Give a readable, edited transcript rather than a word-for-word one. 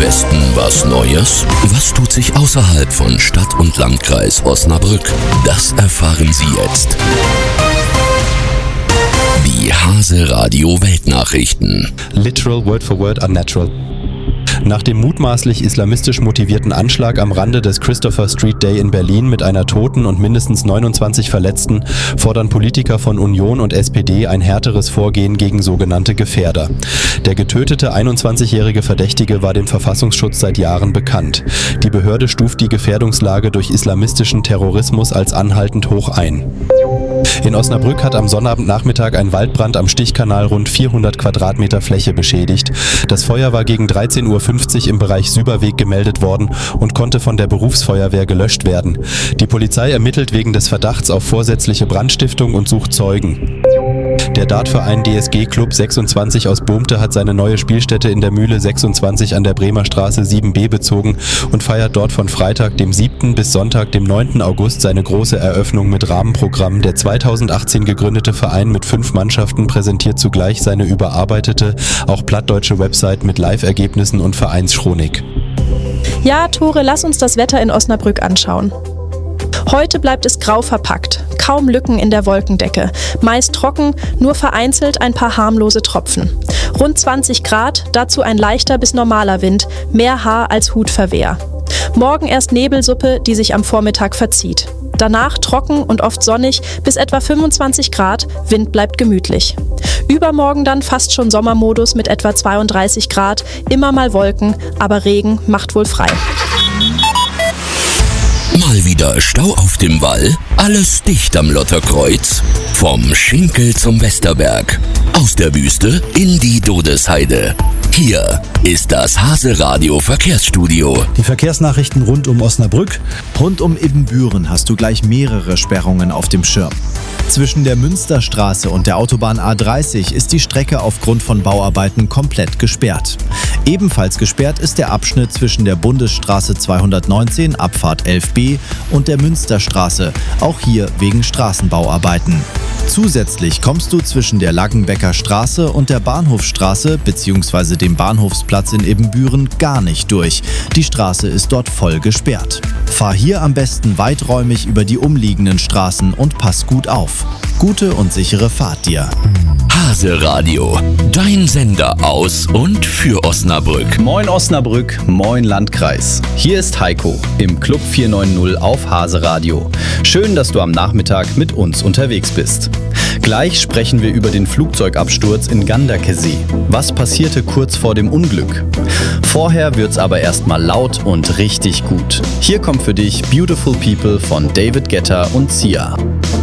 Westen was Neues? Was tut sich außerhalb von Stadt und Landkreis Osnabrück? Das erfahren Sie jetzt. Die Hase Radio Weltnachrichten. Literal word for word unnatural. Nach dem mutmaßlich islamistisch motivierten Anschlag am Rande des Christopher Street Day in Berlin mit einer Toten und mindestens 29 Verletzten fordern Politiker von Union und SPD ein härteres Vorgehen gegen sogenannte Gefährder. Der getötete 21-jährige Verdächtige war dem Verfassungsschutz seit Jahren bekannt. Die Behörde stuft die Gefährdungslage durch islamistischen Terrorismus als anhaltend hoch ein. In Osnabrück hat am Sonnabendnachmittag ein Waldbrand am Stichkanal rund 400 Quadratmeter Fläche beschädigt. Das Feuer war gegen 13:50 Uhr im Bereich Süberweg gemeldet worden und konnte von der Berufsfeuerwehr gelöscht werden. Die Polizei ermittelt wegen des Verdachts auf vorsätzliche Brandstiftung und sucht Zeugen. Der Dartverein DSG Club 26 aus Bohmte hat seine neue Spielstätte in der Mühle 26 an der Bremer Straße 7b bezogen und feiert dort von Freitag, dem 7. bis Sonntag, dem 9. August seine große Eröffnung mit Rahmenprogramm. Der 2018 gegründete Verein mit 5 Mannschaften präsentiert zugleich seine überarbeitete, auch plattdeutsche Website mit Live-Ergebnissen und Vereinschronik. Ja, Tore, lass uns das Wetter in Osnabrück anschauen. Heute bleibt es grau verpackt, kaum Lücken in der Wolkendecke, meist trocken, nur vereinzelt ein paar harmlose Tropfen. Rund 20 Grad, dazu ein leichter bis normaler Wind, mehr Haar als Hutverwehr. Morgen erst Nebelsuppe, die sich am Vormittag verzieht. Danach trocken und oft sonnig bis etwa 25 Grad, Wind bleibt gemütlich. Übermorgen dann fast schon Sommermodus mit etwa 32 Grad, immer mal Wolken, aber Regen macht wohl frei. Mal wieder Stau auf dem Wall? Alles dicht am Lotterkreuz? Vom Schinkel zum Westerberg. Aus der Wüste in die Dodesheide. Hier ist das Hase Radio Verkehrsstudio. Die Verkehrsnachrichten rund um Osnabrück. Rund um Ibbenbüren hast du gleich mehrere Sperrungen auf dem Schirm. Zwischen der Münsterstraße und der Autobahn A30 ist die Strecke aufgrund von Bauarbeiten komplett gesperrt. Ebenfalls gesperrt ist der Abschnitt zwischen der Bundesstraße 219, Abfahrt 11b, und der Münsterstraße, auch hier wegen Straßenbauarbeiten. Zusätzlich kommst du zwischen der Laggenbecker Straße und der Bahnhofstraße bzw. dem Bahnhofsplatz in Ibbenbüren gar nicht durch. Die Straße ist dort voll gesperrt. Fahr hier am besten weiträumig über die umliegenden Straßen und pass gut auf. Gute und sichere Fahrt dir. Hase Radio, dein Sender aus und für Osnabrück. Moin Osnabrück, moin Landkreis. Hier ist Heiko im Club 490 auf Hase Radio. Schön, dass du am Nachmittag mit uns unterwegs bist. Gleich sprechen wir über den Flugzeugabsturz in Ganderkesee. Was passierte kurz vor dem Unglück? Vorher wird's aber erstmal laut und richtig gut. Hier kommt für dich Beautiful People von David Guetta und Sia.